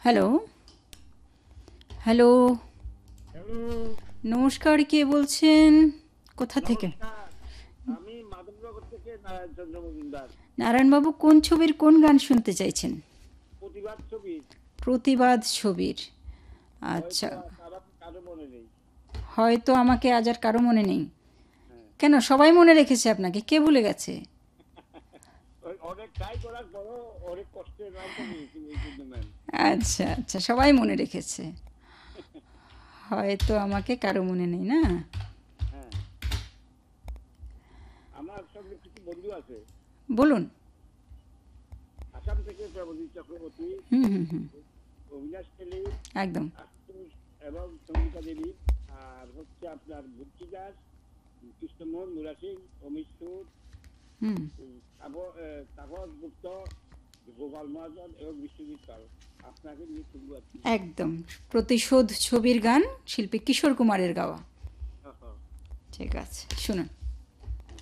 Hello, hello, hello. নমস্কার, কে বলছেন? কোথা থেকে? নমস্কার। আমি মাধবনগর থেকে নারায়ণ চন্দ্র মজুমদার। নারায়ণবাবু, কোন ছবির কোন গান শুনতে চাইছেন? প্রতিবাদ ছবি। প্রতিবাদ ছবির। আচ্ছা, হয়তো কারো কারো মনে নেই। হয়তো আমাকে আজ আর কারো মনে নেই। হ্যাঁ। কেন, সবাই মনে রেখেছে আপনাকে, কে ভুলে গেছে? ওই অনেক ট্রাই করার পরও অনেক কষ্টের নামটা নিয়েছি এই জন্য ম্যাম। আচ্ছা আচ্ছা, সবাই মনে রেখেছে, হয়তো আমাকে কারো মনে নেই না। হ্যাঁ, আমার সঙ্গে কিছু বন্ধু আছে। বলুন। আসাম থেকে প্রবজিৎ চক্রবর্তী, হুম হুম হুম, অভিলাষ তেলি, একদম। আশুতোষ এবং সঙ্গীতা দেবী। আর হচ্ছে আপনার ভক্তি দাস, কৃষ্ণমোহন মুরা সিং, অমিত সুর, হুম, তাপস গুপ্ত, গোপাল মহাজন এবং বিশ্বজিৎ পাল। আপনাকে নিয়ে শুনবো আর কি। একদম। প্রতিশোধ ছবির গান, শিল্পী কিশোর কুমারের গাওয়া। হ্যাঁ, হ্যাঁ। ঠিক আছে, শুনুন।